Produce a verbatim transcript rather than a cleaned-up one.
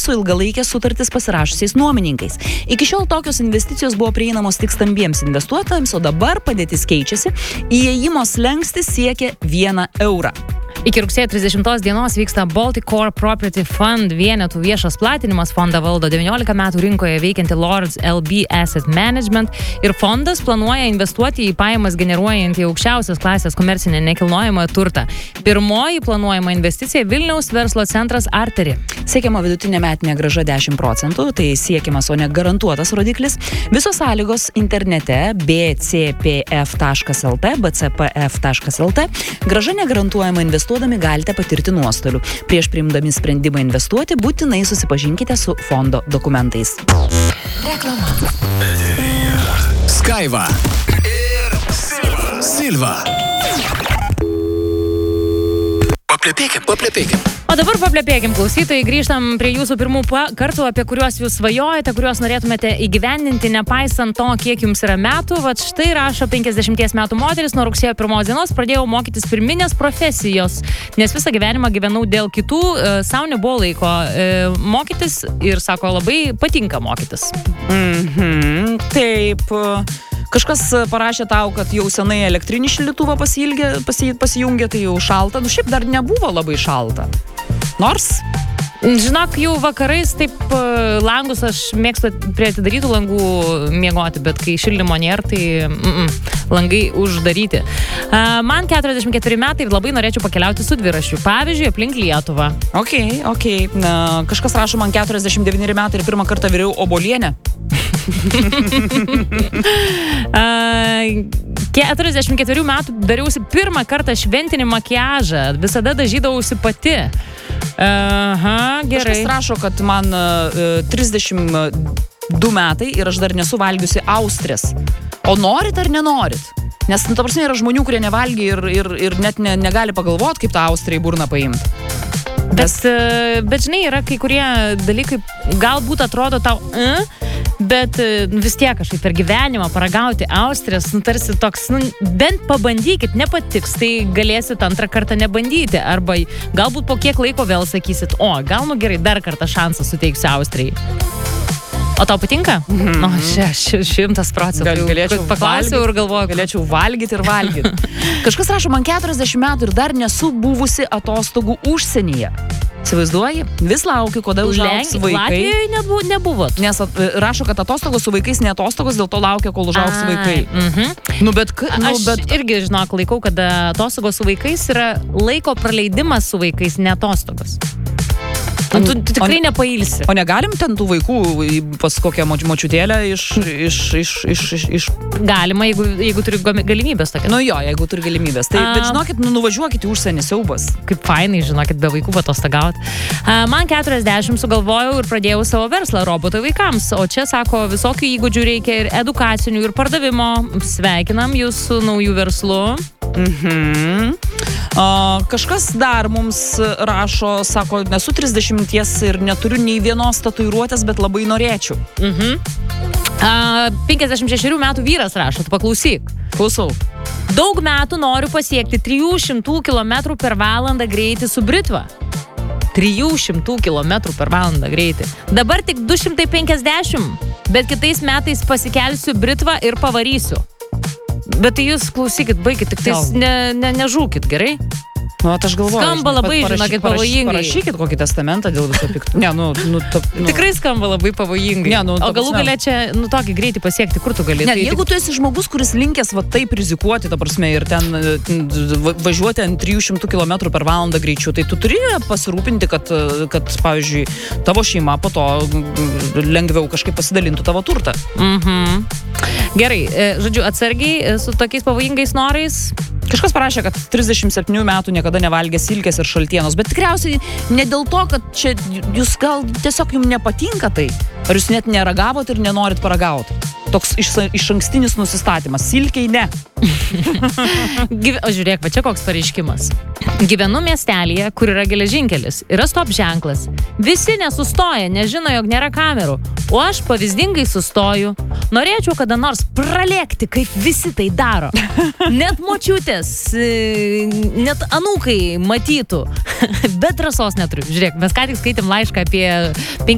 su ilgalaikės sutartis pasirašusiais nuomininkais. Iki šiol tokios investicijos buvo prieinamos tik stambiems investuotojams, o dabar padėtis keičiasi. Įėjimo slenkstis siekia vieną eurą. Iki rugsėjo trisdešimtos dienos vyksta Baltic Core Property Fund vienetų viešas platinimas. Fondą valdo devyniolika metų rinkoje veikianti Lords L B Asset Management ir fondas planuoja investuoti į pajamas generuojantį aukščiausios klasės komercinę nekilnojamąją turtą. Pirmoji planuojama investicija Vilniaus verslo centras Artery. Siekiama vidutinė metinė grąža dešimt procentų, tai siekiamas, o ne garantuotas rodiklis. Visos sąlygos internete b c p f taškas l t, b c p f taškas l t. Grąža negarantuojama investuodami galite patirti nuostolių. Prieš priimdami sprendimą investuoti, būtinai susipažinkite su fondo dokumentais. Reklama. Skaiva ir Silva. Silva. Paplepėkim, paplepėkim. O dabar paplepėkim, klausytojai, grįžtam prie jūsų pirmų kartų, apie kuriuos jūs svajojate, kuriuos norėtumėte įgyvendinti, nepaisant to, kiek jums yra metų. Vat štai rašo penkiasdešimties metų moteris, nuo rugsėjo pirmos dienos pradėjau mokytis pirminės profesijos, nes visą gyvenimą gyvenau dėl kitų, e, sau nebuvo laiko e, mokytis ir, sako, labai patinka mokytis. Mhm, taip. Kažkas parašė tau, kad jau senai elektrinį šildytuvą pasiilgė, pasi, pasijungė, tai jau šalta. Nu šiaip dar nebuvo labai šalta. Nors... Žinok, jau vakarais taip langus aš mėgstu prie atidarytų langų miegoti, bet kai šildymo nėra, tai mm -mm, langai uždaryti. Uh, man keturiasdešimt keturi metai ir labai norėčiau pakeliauti su dviračiu. Pavyzdžiui, aplink Lietuvą. Ok, ok. Na, kažkas rašo, man keturiasdešimt devyneri metai ir pirmą kartą viriau obuolienę. uh, keturiasdešimt ketverių metų dariausi pirmą kartą šventinį makiažą. Visada dažydavausi pati. Aha, gerai. Kažkas rašo, kad man uh, trisdešimt du metai ir aš dar nesu valgiusi austrės. O norit ar nenorit? Nes, nu, ta prasme, yra žmonių, kurie nevalgia ir, ir, ir net ne, negali pagalvoti, kaip tą austrę į burną paimti. Bet, bet, žinai, yra kai kurie dalykai galbūt atrodo tau, uh, bet vis tiek kažkaip per gyvenimą paragauti austrės, nu, tarsi toks, nu, bent pabandykit, nepatiks, tai galėsit antrą kartą nebandyti, arba galbūt po kiek laiko vėl sakysit, o, gal nu gerai, dar kartą šansą suteiksiu Austrijai. O tau patinka? Mm-hmm. Nu, še, šimtas procentų. Gal, galėčiau paklausiau ir galvoju, galėčiau valgyti ir valgyti. Kažkas rašo, man keturiasdešimt metų ir dar nesu buvusi atostogų užsienyje. Įsivaizduoji? Vis laukiu, kada užaugs vaikai. Latvijoje nebu, nebuvot. Nes at, rašo, kad atostogos su vaikais ne atostogos, dėl to laukia, kol užaugs vaikai. Mhm. Nu, bet, nu, Aš bet... irgi, žinok, laikau, kad atostogos su vaikais yra laiko praleidimas su vaikais, ne atostogos. Tu, tu tikrai nepailsi. O negalim ten tų vaikų pas kokią moč, močiutėlę iš, iš, iš, iš, iš, iš... Galima, jeigu, jeigu turi galimybės tokias. Nu jo, jeigu turi galimybės. Tai, bet žinokit, nu, nuvažiuokit į užsienį, siaubas. Kaip fainai, žinokit, be vaikų patostagaut. Man keturiasdešimt sugalvojau ir pradėjau savo verslą robotai vaikams. O čia, sako, visokių įgūdžių reikia ir edukacinių, ir pardavimo. Sveikinam jūs su naujų verslu. Mhm. Uh, kažkas dar mums rašo, sako, nesu trisdešimties ir neturiu nei vienos tatuiruotės, bet labai norėčiau. Mhm. Uh, penkiasdešimt šešerių metų vyras rašo, tu paklausyk. Klausau. Daug metų noriu pasiekti trijų šimtų kilometrų per valandą greitį su Britva. trijų šimtų kilometrų per valandą greitį. Dabar tik du šimtai penkiasdešimt, bet kitais metais pasikelsiu Britvą ir pavarysiu. Bet tai jūs klausykit, baikit, tik tais ne, ne, nežūkit, gerai? Nu, aš galvoju. Skamba labai, žinokit, pavojingai. Parašykit kokį testamentą dėl viso pikto. Ne, nu, nu, ta, nu. Tikrai skamba labai pavojingai. Ne, nu, o galų galia čia, nu, tokį greitį pasiekti, kur tu gali? Ne, tai, jeigu tu esi žmogus, kuris linkęs va taip rizikuoti, ta prasme, ir ten važiuoti ant trijų šimtų kilometrų per valandą greičiu, tai tu turi pasirūpinti, kad, kad, pavyzdžiui, tavo šeima po to lengviau kažkaip pasidalintų tavo turtą. Mhm. Gerai, žodžiu, atsargiai su tokiais pavojingais norais. Kažkas parašė, kad trisdešimt septynių metų niekada nevalgė silkės ir šaltienos, bet tikriausiai ne dėl to, kad čia jūs gal tiesiog jums nepatinka tai, ar jūs net neragavot ir nenorit paragauti. Toks iš, iš ankstinis nusistatymas. Silkiai ne. O žiūrėk, va čia koks pareiškimas. Gyvenu miestelėje, kur yra geležinkelis. Yra stop ženklas. Visi nesustoja, nežino, jog nėra kamerų. O aš pavyzdingai sustoju. Norėčiau kada nors pralėkti, kaip visi tai daro. Net močiutės, net anūkai matytų. Bet drąsos neturiu. Žiūrėk, mes ką tik skaitėm laišką apie